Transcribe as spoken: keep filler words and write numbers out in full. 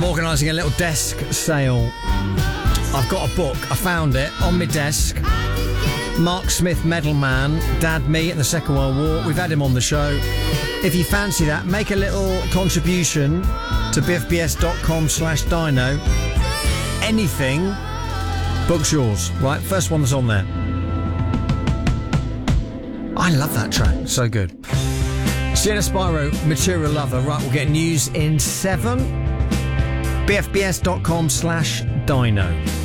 organising a little desk sale. I've got a book. I found it on my desk. Mark Smith, Medal Man, Dad Me at the Second World War. We've had him on the show. If you fancy that, make a little contribution to biffbs.com slash dino. Anything, book's yours. Right, first one that's on there. I love that track. So good. Sienna Spyro, Material Lover. Right, we'll get news in seven. biffbs.com slash dino.